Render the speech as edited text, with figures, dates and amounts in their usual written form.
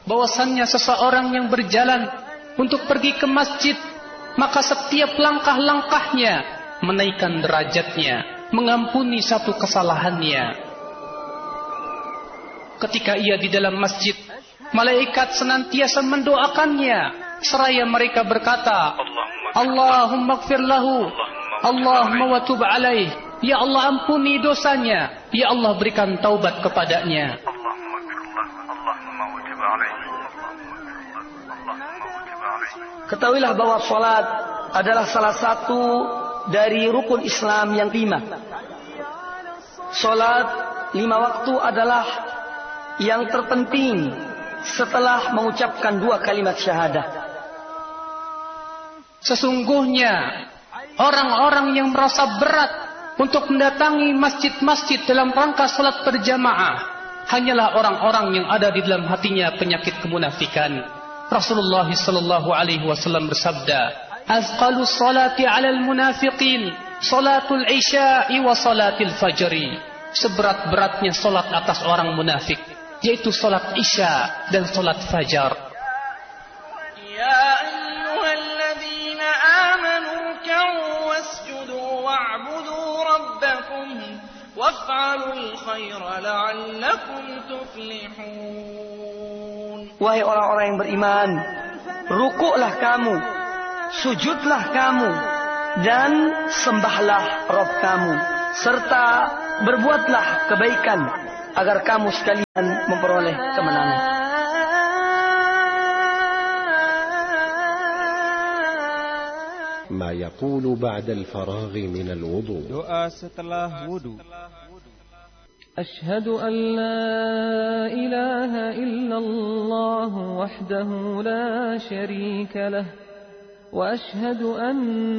bahwasannya seseorang yang berjalan untuk pergi ke masjid, maka setiap langkah-langkahnya menaikkan derajatnya, mengampuni satu kesalahannya. Ketika ia di dalam masjid, malaikat senantiasa mendoakannya, seraya mereka berkata, Allahumma gfir lahu, Allahumma watub alaih, ya Allah ampuni dosanya, ya Allah berikan taubat kepadanya. Ketahuilah bahwa salat adalah salah satu dari rukun Islam yang 5. Salat 5 waktu adalah yang terpenting setelah mengucapkan 2 kalimat syahadah. Sesungguhnya orang-orang yang merasa berat untuk mendatangi masjid-masjid dalam rangka salat berjamaah hanyalah orang-orang yang ada di dalam hatinya penyakit kemunafikan. Rasulullah sallallahu alaihi wasallam bersabda, "Azqalus salati 'alal munafiqin salatul isya'i wa salatil fajri." Seberat-beratnya salat atas orang munafik yaitu salat isya dan salat fajar. Ya ayyuhalladzina amanu ruk'u wasjudu wa'budu rabbakum waf'alul khaira la'allakum tuflihun. Wahai orang-orang yang beriman, rukuklah kamu, sujudlah kamu, dan sembahlah Rabb kamu, serta berbuatlah kebaikan agar kamu sekalian memperoleh kemenangan. ما يقول بعد الفراغ من الوضوء. Doa setelah wudu. أشهد أن لا إله إلا الله وحده لا شريك له وأشهد أن